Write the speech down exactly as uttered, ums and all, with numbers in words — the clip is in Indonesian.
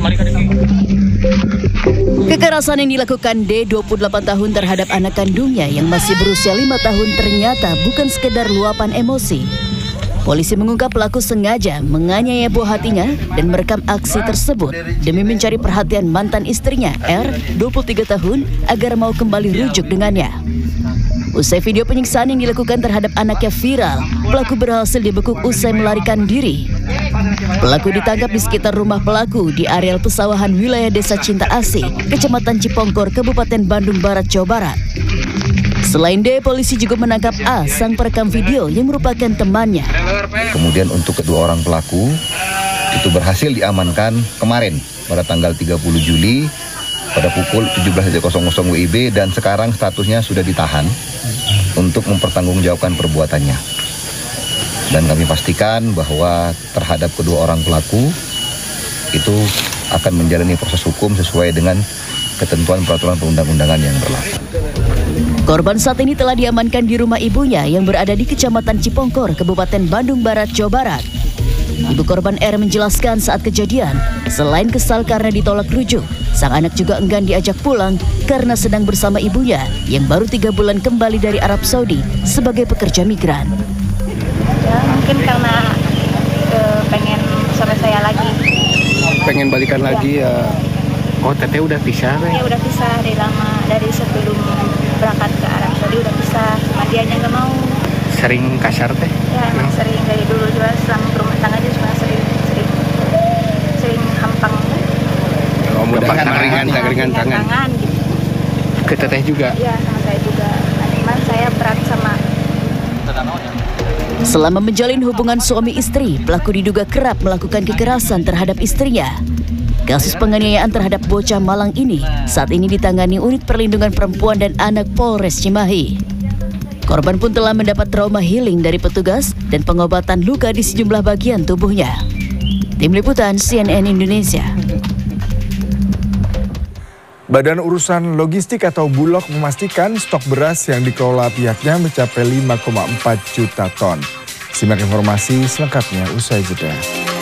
Kekerasan yang dilakukan D, dua puluh delapan tahun terhadap anak kandungnya yang masih berusia lima tahun ternyata bukan sekedar luapan emosi. Polisi mengungkap pelaku sengaja menganiaya buah hatinya dan merekam aksi tersebut demi mencari perhatian mantan istrinya R, dua puluh tiga tahun, agar mau kembali rujuk dengannya. Usai video penyiksaan yang dilakukan terhadap anaknya viral, pelaku berhasil dibekuk usai melarikan diri. Pelaku ditangkap di sekitar rumah pelaku di areal pesawahan wilayah Desa Cinta Asih, Kecamatan Cipongkor, Kabupaten Bandung Barat, Jawa Barat. Selain D, polisi juga menangkap A, sang perekam video yang merupakan temannya. Kemudian untuk kedua orang pelaku itu berhasil diamankan kemarin pada tanggal tiga puluh Juli pada pukul tujuh belas W I B dan sekarang statusnya sudah ditahan untuk mempertanggungjawabkan perbuatannya. Dan kami pastikan bahwa terhadap kedua orang pelaku itu akan menjalani proses hukum sesuai dengan ketentuan peraturan perundang-undangan yang berlaku. Korban saat ini telah diamankan di rumah ibunya yang berada di Kecamatan Cipongkor, Kabupaten Bandung Barat, Jawa Barat. Ibu korban R menjelaskan saat kejadian, selain kesal karena ditolak rujuk, sang anak juga enggan diajak pulang karena sedang bersama ibunya yang baru tiga bulan kembali dari Arab Saudi sebagai pekerja migran. Ya, mungkin karena uh, pengen sama saya lagi. Pengen balikan ya. lagi ya. Oh, teteh udah pisah, ya? Ya udah pisah dari lama, dari sebelum berangkat ke Arab Saudi udah pisah, cuma dianya nggak mau. Sering kasar teh? Ya emang hmm. sering dari dulu juga selama berumah tangga aja cuma sering sering sering hampang. Oh, mudah-mudahan ringan, ringan tangan. tangan gitu. Ke teteh juga? Iya, sama saya juga. Nah, cuman saya berat sama. Selama menjalin hubungan suami istri, pelaku diduga kerap melakukan kekerasan terhadap istrinya. Kasus penganiayaan terhadap bocah Malang ini saat ini ditangani Unit Perlindungan Perempuan dan Anak Polres Cimahi. Korban pun telah mendapat trauma healing dari petugas dan pengobatan luka di sejumlah bagian tubuhnya. Tim Liputan C N N Indonesia. Badan Urusan Logistik atau Bulog memastikan stok beras yang dikelola pihaknya mencapai lima koma empat juta ton. Simak informasi selengkapnya usai jeda.